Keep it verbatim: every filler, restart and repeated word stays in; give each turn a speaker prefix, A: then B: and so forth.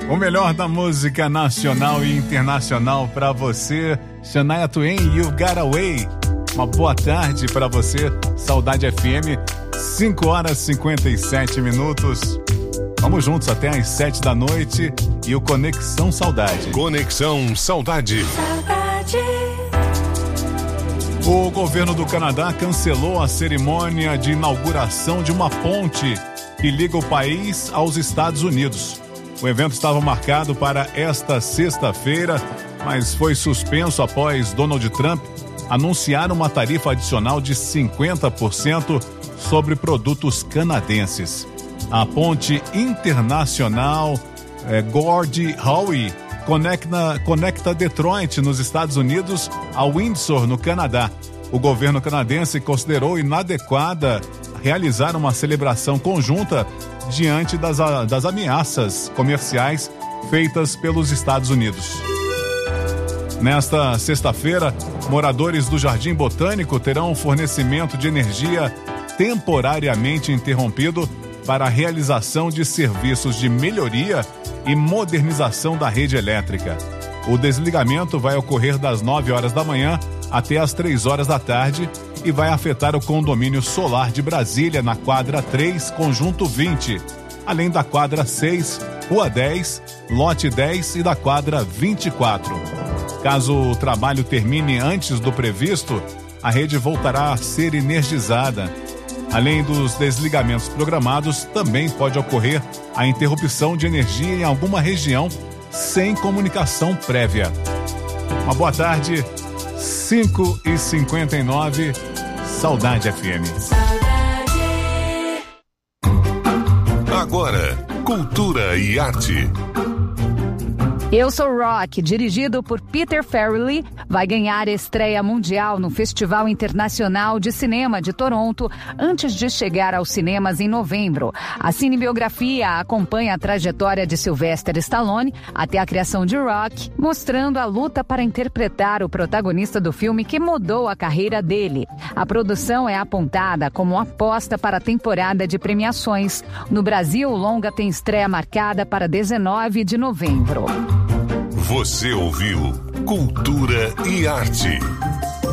A: O melhor da música nacional e internacional para você. Shania Twain, You Got Away. Uma boa tarde para você. Saudade F M, cinco horas e cinquenta e sete minutos. Vamos juntos até às sete da noite e o Conexão Saudade.
B: Conexão Saudade.
C: Saudade.
A: O governo do Canadá cancelou a cerimônia de inauguração de uma ponte que liga o país aos Estados Unidos. O evento estava marcado para esta sexta-feira, mas foi suspenso após Donald Trump anunciar uma tarifa adicional de cinquenta por cento sobre produtos canadenses. A ponte internacional é, Gordie Howe conecta, conecta Detroit, nos Estados Unidos, a Windsor, no Canadá. O governo canadense considerou inadequada realizar uma celebração conjunta diante das, das ameaças comerciais feitas pelos Estados Unidos. Nesta sexta-feira, moradores do Jardim Botânico terão um fornecimento de energia temporariamente interrompido para a realização de serviços de melhoria e modernização da rede elétrica. O desligamento vai ocorrer das nove horas da manhã até as três horas da tarde e vai afetar o condomínio solar de Brasília na quadra três, conjunto vinte, além da quadra seis, rua dez, lote dez e da quadra vinte e quatro. Caso o trabalho termine antes do previsto, a rede voltará a ser energizada. Além dos desligamentos programados, também pode ocorrer a interrupção de energia em alguma região sem comunicação prévia. Uma boa tarde, cinco e cinquenta e nove, Saudade F M.
B: Agora, cultura e arte.
D: Eu Sou Rock, dirigido por Peter Farrelly, vai ganhar estreia mundial no Festival Internacional de Cinema de Toronto antes de chegar aos cinemas em novembro. A cinebiografia acompanha a trajetória de Sylvester Stallone até a criação de Rock, mostrando a luta para interpretar o protagonista do filme que mudou a carreira dele. A produção é apontada como aposta para a temporada de premiações. No Brasil, o longa tem estreia marcada para dezenove de novembro.
B: Você ouviu Cultura e Arte.